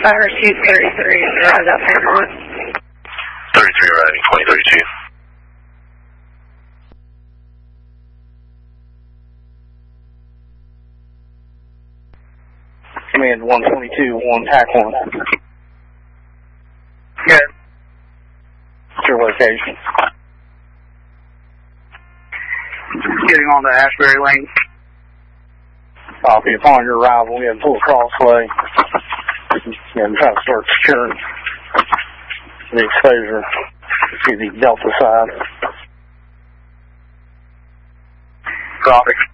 Fire 233, arrived out Paramount. 33 arriving, 2032. Command 122, 1 TAC 1. Good. What's your location? Getting on to Ashbury Lane. Copy. Upon your arrival, we have full crossway. And try to start securing the exposure to the Delta side. Copy.